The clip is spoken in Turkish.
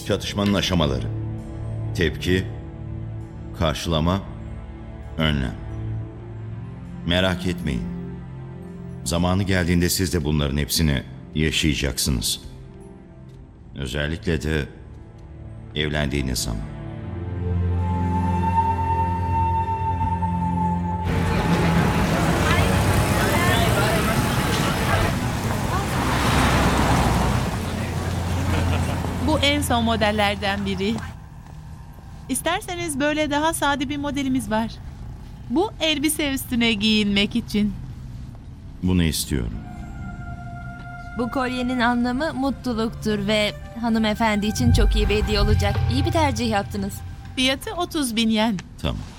Çatışmanın aşamaları. Tepki, karşılama, önlem. Merak etmeyin. Zamanı geldiğinde siz de bunların hepsini yaşayacaksınız. Özellikle de evlendiğiniz zaman. Bu en son modellerden biri. İsterseniz böyle daha sade bir modelimiz var. Bu elbise üstüne giyinmek için. Bunu istiyorum. Bu kolyenin anlamı mutluluktur ve hanımefendi için çok iyi bir hediye olacak. İyi bir tercih yaptınız. Fiyatı 30.000 yen. Tamam.